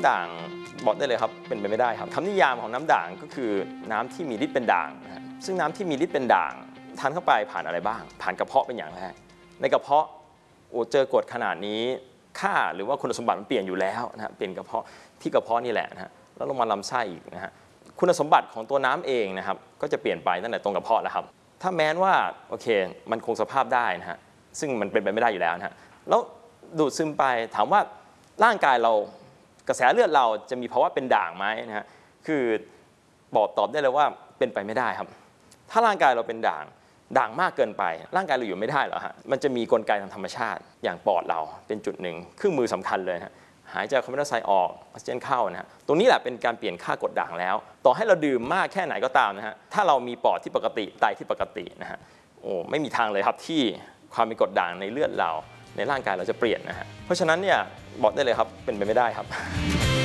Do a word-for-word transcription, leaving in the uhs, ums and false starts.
ำด่างบอกได้เลยครับเป็นไปไม่ได้ครับคำนิยามของน้ำด่างก็คือน้ำที่มีฤทธิ์เป็นด่างนะฮะซึ่งน้ำที่มีฤทธิ์เป็นด่างทานเข้าไปผ่านอะไรบ้างผ่านกระเพาะเป็นอย่างแรกในกระเพาะโอ้เจอกรดขนาดนี้ค่าหรือว่าคุณสมบัติมันเปลี่ยนอยู่แล้วนะฮะเปลี่ยนกระเพาะที่กระเพาะนี่แหละนะฮะแล้วลงมาลำไส้อีกนะฮะคุณสมบัติของตัวน้ำเองนะครับก็จะเปลี่ยนไปตั้งแต่ตรงกระเพาะแล้วครับถ้าแม้นว่าโอเคมันคงสภาพได้นะฮะซึ่งมันเป็นไปไม่ได้อยู่แล้วนะฮะแล้วดูดซึมไปถามว่าร่างกายเรากระแสเลือดเราจะมีภาวะเป็นด่างไหมนะฮะคือบอกตอบได้เลยว่าเป็นไปไม่ได้ครับถ้าร่างกายเราเป็นด่างด่างมากเกินไปร่างกายเราอยู่ไม่ได้หรอกฮะมันจะมีกลไกทางธรรมชาติอย่างปอดเราเป็นจุดหนึ่งเครื่องมือสำคัญเลยฮะหายใจคาร์บอนไดออกไซด์ออกออกซิเจนเข้านะฮะตรงนี้แหละเป็นการเปลี่ยนค่ากรดด่างแล้วต่อให้เราดื่มมากแค่ไหนก็ตามนะฮะถ้าเรามีปอดที่ปกติไตที่ปกตินะฮะโอ้ไม่มีทางเลยครับที่ความเป็นกรดด่างในเลือดเราในร่างกายเราจะเปลี่ยนนะฮะเพราะฉะนั้นเนี่ยบอกได้เลยครับเป็นไปไม่ได้ครับ